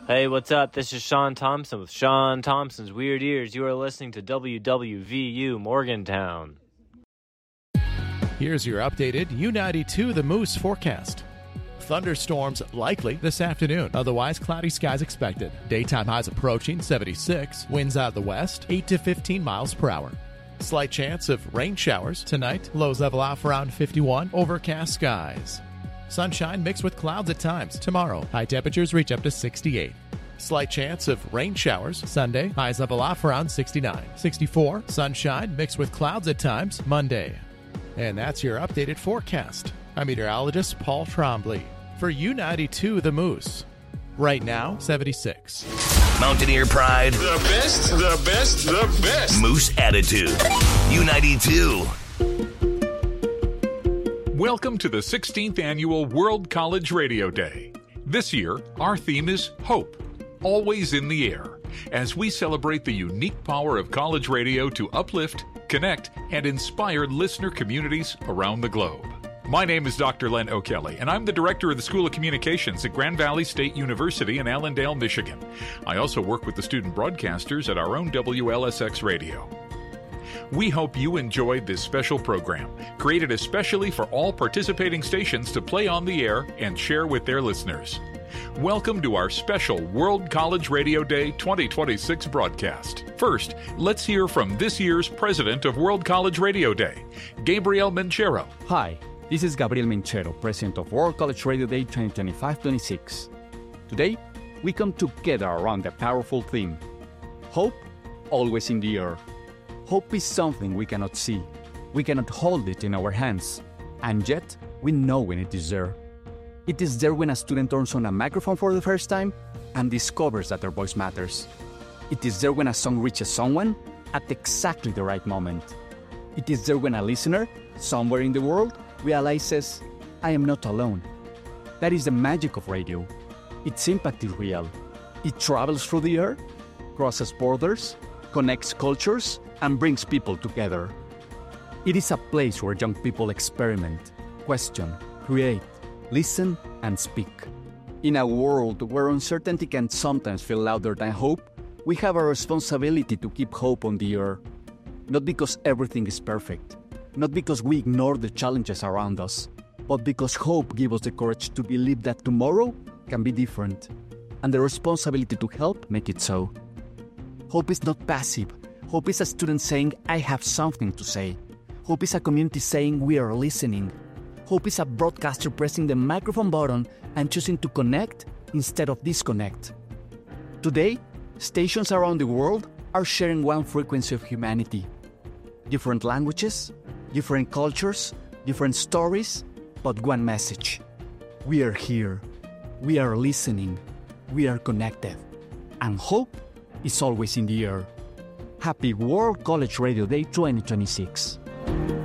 Hey, what's up? This is Sean Thompson with Sean Thompson's Weird Ears. You are listening to WWVU Morgantown. Here's your updated U92 The Moose forecast. Thunderstorms likely this afternoon. Otherwise, cloudy skies expected. Daytime highs approaching 76. Winds out of the west, 8 to 15 miles per hour. Slight chance of rain showers tonight. Lows level off around 51. Overcast skies. Sunshine mixed with clouds at times. Tomorrow, high temperatures reach up to 68. Slight chance of rain showers Sunday. Highs level off around 69. 64. Sunshine mixed with clouds at times Monday. And that's your updated forecast. I'm meteorologist Paul Trombley for U92 The Moose. Right now, 76. Mountaineer pride. The best, the best, the best. Moose attitude. U92. Welcome to the 16th Annual World College Radio Day. This year, our theme is Hope, always in the air, as we celebrate the unique power of college radio to uplift, connect, and inspire listener communities around the globe. My name is Dr. Len O'Kelly, and I'm the Director of the School of Communications at Grand Valley State University in Allendale, Michigan. I also work with the student broadcasters at our own WLSX Radio. We hope you enjoyed this special program, created especially for all participating stations to play on the air and share with their listeners. Welcome to our special World College Radio Day 2026 broadcast. First, let's hear from this year's president of World College Radio Day, Gabriel Minchero. Hi, this is Gabriel Minchero, president of World College Radio Day 2025-26. Today, we come together around a powerful theme: hope, always in the air. Hope is something we cannot see. We cannot hold it in our hands. And yet, we know when it is there. It is there when a student turns on a microphone for the first time and discovers that their voice matters. It is there when a song reaches someone at exactly the right moment. It is there when a listener, somewhere in the world, realizes, I am not alone. That is the magic of radio. Its impact is real. It travels through the air, crosses borders, connects cultures, and brings people together. It is a place where young people experiment, question, create, listen, and speak. In a world where uncertainty can sometimes feel louder than hope, we have a responsibility to keep hope on the air. Not because everything is perfect, not because we ignore the challenges around us, but because hope gives us the courage to believe that tomorrow can be different, and the responsibility to help make it so. Hope is not passive. Hope is a student saying, I have something to say. Hope is a community saying, we are listening. Hope is a broadcaster pressing the microphone button and choosing to connect instead of disconnect. Today, stations around the world are sharing one frequency of humanity. Different languages, different cultures, different stories, but one message. We are here. We are listening. We are connected. And hope is always in the air. Happy World College Radio Day 2026.